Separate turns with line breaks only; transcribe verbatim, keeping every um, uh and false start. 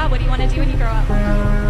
What do you want to do when you grow up?